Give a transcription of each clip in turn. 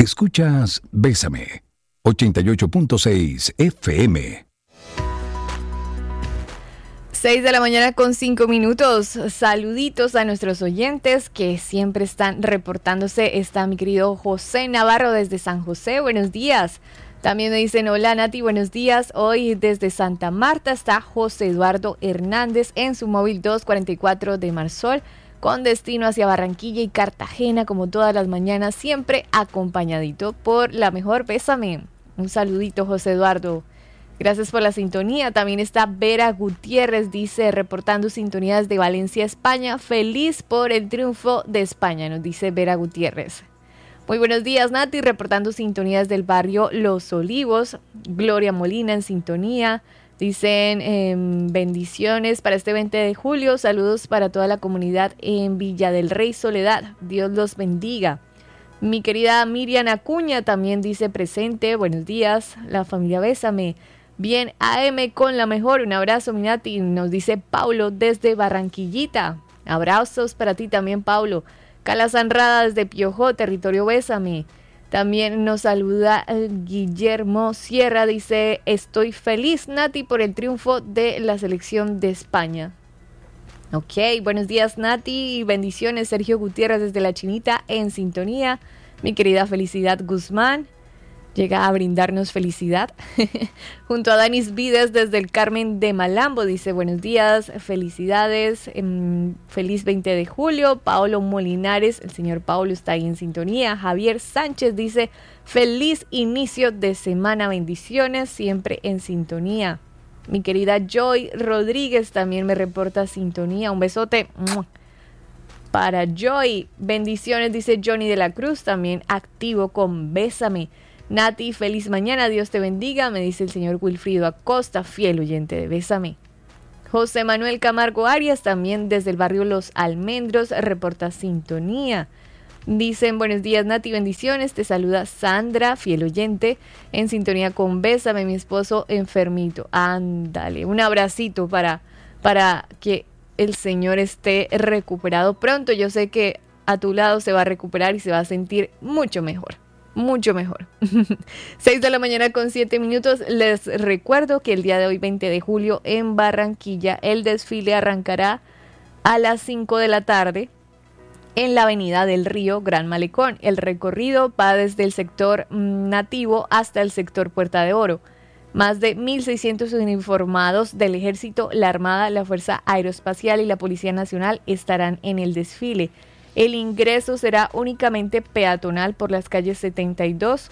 Escuchas Bésame, 88.6 FM. 6 de la mañana con 5 minutos. Saluditos a nuestros oyentes que siempre están reportándose. Está mi querido José Navarro desde San José. Buenos días. También me dicen, hola Nati, buenos días. Hoy desde Santa Marta está José Eduardo Hernández en su móvil 244 de Marsol, con destino hacia Barranquilla y Cartagena, como todas las mañanas, siempre acompañadito por la mejor Bésame. Un saludito, José Eduardo. Gracias por la sintonía. También está Vera Gutiérrez, dice, reportando sintonías de Valencia, España. Feliz por el triunfo de España, nos dice Vera Gutiérrez. Muy buenos días, Nati, reportando sintonías del barrio Los Olivos. Gloria Molina en sintonía. Dicen bendiciones para este 20 de julio. Saludos para toda la comunidad en Villa del Rey Soledad. Dios los bendiga. Mi querida Miriam Acuña también dice presente. Buenos días, la familia Bésame. Bien, AM con la mejor. Un abrazo, Minati. Nos dice Paulo desde Barranquillita. Abrazos para ti también, Paulo. Calasanrada desde Piojó, territorio Bésame. También nos saluda Guillermo Sierra. Dice, estoy feliz, Nati, por el triunfo de la selección de España. Ok, buenos días, Nati. Bendiciones, Sergio Gutiérrez desde La Chinita en sintonía. Mi querida Felicidad Guzmán llega a brindarnos felicidad. Junto a Danis Vides desde el Carmen de Malambo. Dice, buenos días, felicidades, feliz 20 de julio. Paolo Molinares, el señor Paolo está ahí en sintonía. Javier Sánchez dice, feliz inicio de semana, bendiciones, siempre en sintonía. Mi querida Joy Rodríguez también me reporta sintonía. Un besote para Joy. Bendiciones, dice Johnny de la Cruz, también activo con Bésame. Nati, feliz mañana, Dios te bendiga, me dice el señor Wilfrido Acosta, fiel oyente de Bésame. José Manuel Camargo Arias, también desde el barrio Los Almendros, reporta sintonía. Dicen, buenos días Nati, bendiciones, te saluda Sandra, fiel oyente, en sintonía con Bésame, mi esposo enfermito. Ándale, un abracito para que el señor esté recuperado pronto. Yo sé que a tu lado se va a recuperar y se va a sentir mucho mejor. Mucho mejor. 6 de la mañana con 7 minutos. Les recuerdo que el día de hoy, 20 de julio, en Barranquilla, el desfile arrancará a las 5 de la tarde en la avenida del Río Gran Malecón. El recorrido va desde el sector nativo hasta el sector Puerta de Oro. Más de 1.600 uniformados del Ejército, la Armada, la Fuerza Aeroespacial y la Policía Nacional estarán en el desfile. El ingreso será únicamente peatonal por las calles 72,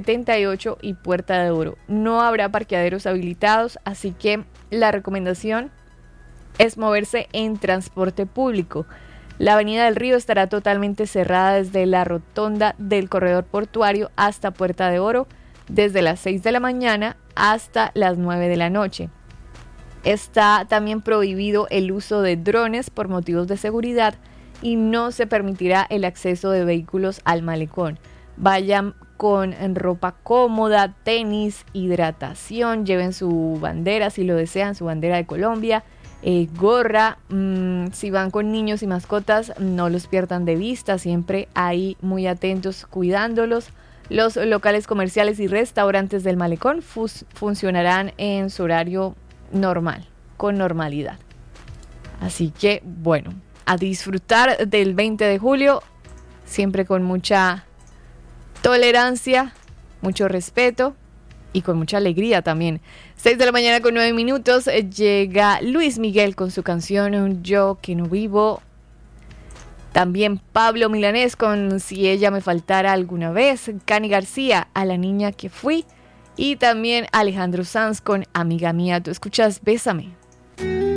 78 y Puerta de Oro. No habrá parqueaderos habilitados, así que la recomendación es moverse en transporte público. La Avenida del Río estará totalmente cerrada desde la rotonda del corredor portuario hasta Puerta de Oro, desde las 6 de la mañana hasta las 9 de la noche. Está también prohibido el uso de drones por motivos de seguridad y no se permitirá el acceso de vehículos al malecón. Vayan con ropa cómoda, tenis, hidratación, lleven su bandera si lo desean, su bandera de Colombia, gorra. Si van con niños y mascotas, no los pierdan de vista, siempre ahí muy atentos cuidándolos. Los locales comerciales y restaurantes del malecón funcionarán en su horario normal, con normalidad. Así que, bueno, a disfrutar del 20 de julio, siempre con mucha tolerancia, mucho respeto y con mucha alegría también. 6 de la mañana con 9 minutos, llega Luis Miguel con su canción Yo que no vivo. También Pablo Milanés con Si ella me faltara alguna vez. Cani García, A la niña que fui. Y también Alejandro Sanz con Amiga mía. Tú escuchas Bésame.